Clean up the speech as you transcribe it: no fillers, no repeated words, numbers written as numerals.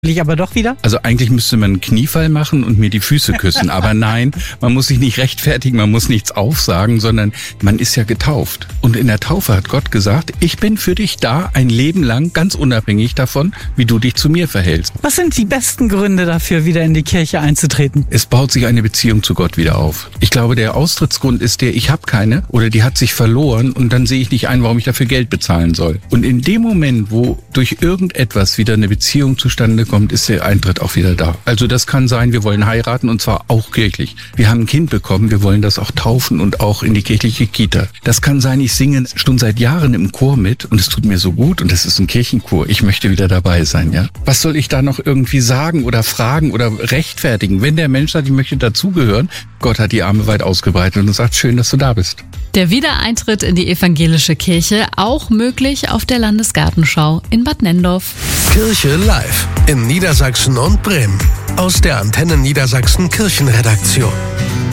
Will ich aber doch wieder? Also eigentlich müsste man einen Kniefall machen und mir die Füße küssen. Aber nein, man muss sich nicht rechtfertigen, man muss nichts aufsagen, sondern man ist ja getauft. Und in der Taufe hat Gott gesagt, ich bin für dich da ein Leben lang, ganz unabhängig davon, wie du dich zu mir verhältst. Was sind die besten Gründe dafür, wieder in die Kirche einzutreten? Es baut sich eine Beziehung zu Gott wieder auf. Ich glaube, der Austrittsgrund ist der, ich habe keine oder die hat sich verloren und dann sehe ich nicht ein, warum ich dafür Geld bezahlen soll. Und in dem Moment, wo durch irgendetwas wieder eine Beziehung zustande kommt, ist der Eintritt auch wieder da. Also das kann sein, wir wollen heiraten und zwar auch kirchlich. Wir haben ein Kind bekommen, wir wollen das auch taufen und auch in die kirchliche Kita. Das kann sein, ich singe schon seit Jahren im Chor mit und es tut mir so gut und es ist ein Kirchenchor. Ich möchte wieder dabei sein, ja. Was soll ich da noch irgendwie sagen oder fragen oder rechtfertigen? Wenn der Mensch sagt, ich möchte dazugehören, Gott hat die Arme weit ausgebreitet und sagt, schön, dass du da bist. Der Wiedereintritt in die evangelische Kirche auch möglich auf der Landesgartenschau in Bad Nenndorf. Kirche live in Niedersachsen und Bremen aus der Antenne Niedersachsen Kirchenredaktion.